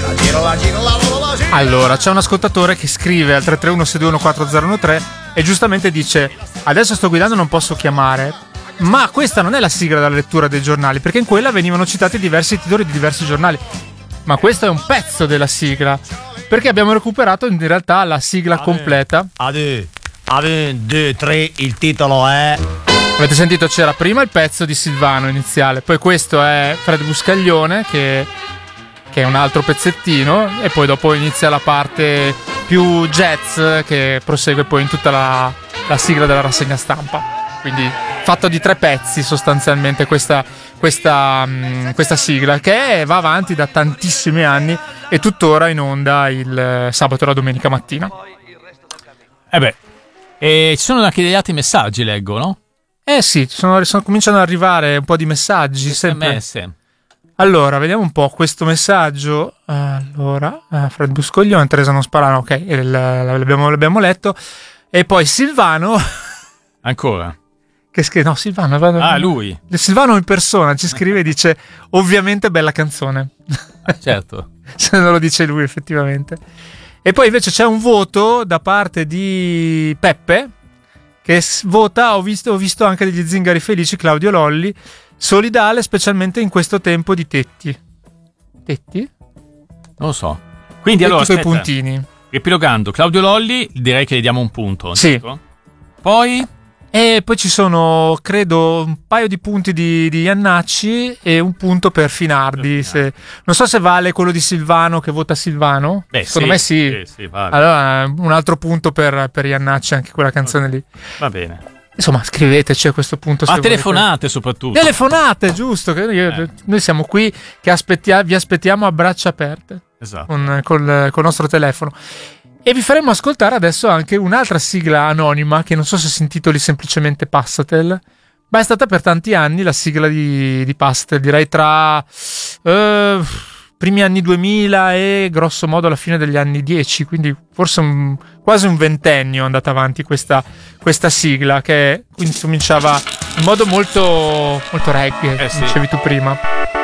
Allora, c'è un ascoltatore che scrive al 331-621-4013 e giustamente dice: adesso sto guidando, non posso chiamare, ma questa non è la sigla della lettura dei giornali, perché in quella venivano citati diversi titoli di diversi giornali. Ma questo è un pezzo della sigla, perché abbiamo recuperato in realtà la sigla completa. Due, tre, il titolo è... Avete sentito, c'era prima il pezzo di Silvano iniziale, poi questo è Fred Buscaglione che è un altro pezzettino, e poi dopo inizia la parte più jazz che prosegue poi in tutta la sigla della rassegna stampa. Quindi fatto di 3 pezzi sostanzialmente questa sigla, che va avanti da tantissimi anni e tuttora in onda il sabato e la domenica mattina. E ci sono anche degli altri messaggi, leggo, no? Sì, cominciano ad arrivare un po' di messaggi sempre. Allora, vediamo un po' questo messaggio. Allora, Fred Buscoglione, Teresa non sparano, ok, l'abbiamo letto. E poi Silvano. Ancora? Che scrive, no, Silvano. Lui. Silvano in persona ci scrive e dice: ovviamente bella canzone. Certo. Se non lo dice lui, effettivamente. E poi invece c'è un voto da parte di Peppe che vota: ho visto anche degli zingari felici, Claudio Lolli, solidale specialmente in questo tempo di tetti. Tetti? Non lo so. Quindi tetti allora coi puntini. Riepilogando, Claudio Lolli, direi che gli diamo un punto. Sì. Dico? Poi E poi ci sono, credo, un paio di punti di Iannacci e un punto per Finardi. Non so se vale quello di Silvano, che vota Silvano. Secondo me sì. Vale. Allora un altro punto per Iannacci, anche quella canzone lì. Va bene. Insomma, scriveteci a questo punto. Ma telefonate soprattutto. Telefonate, giusto. Noi siamo qui che vi aspettiamo a braccia aperte. Esatto. Col nostro telefono. E vi faremo ascoltare adesso anche un'altra sigla anonima che non so se si intitoli semplicemente Passatel, ma è stata per tanti anni la sigla di Passatel, direi tra primi anni 2000 e grosso modo la fine degli anni 10, quindi forse quasi un ventennio è andata avanti questa sigla, che quindi cominciava in modo molto, molto reggae, come dicevi tu prima.